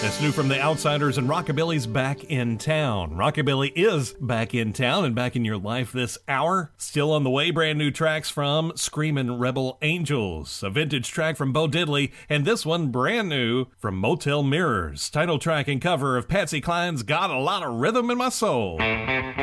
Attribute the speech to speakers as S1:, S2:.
S1: That's new from the Outsiders, and Rockabilly's Back in Town. Rockabilly is back in town and back in your life this hour. Still on the way, brand new tracks from Screamin' Rebel Angels, a vintage track from Bo Diddley, and this one brand new from Motel Mirrors. Title track and cover of Patsy Cline's Got a Lot of Rhythm in My Soul.